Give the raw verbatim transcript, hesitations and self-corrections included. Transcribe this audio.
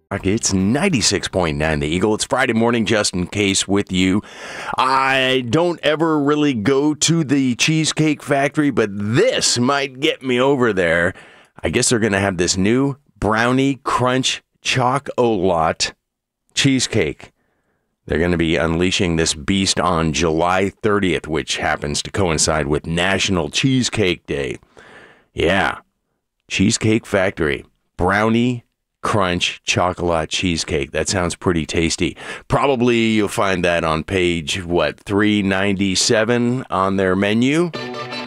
Okay, it's ninety-six point nine The Eagle. It's Friday morning, Justin Case with you. I don't ever really go to the Cheesecake Factory, but this might get me over there. I guess they're going to have this new Brownie Crunch Choc-O-Lot cheesecake. They're going to be unleashing this beast on July thirtieth, which happens to coincide with National Cheesecake Day. Yeah, Cheesecake Factory, Brownie Crunch Chocolate Cheesecake. That sounds pretty tasty. Probably you'll find that on page, what, three ninety-seven on their menu.